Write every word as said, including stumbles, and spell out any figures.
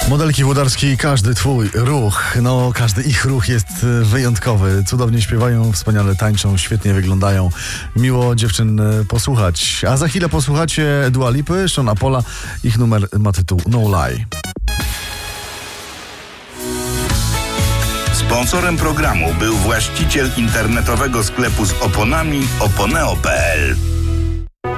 Modelki Włodarski, każdy twój ruch, no każdy ich ruch jest wyjątkowy. Cudownie śpiewają, wspaniale tańczą, świetnie wyglądają. Miło dziewczyn posłuchać. A za chwilę posłuchacie Dua Lipy, Seana Paula. Ich numer ma tytuł No Lie. Sponsorem programu był właściciel internetowego sklepu z oponami oponeo kropka pe el.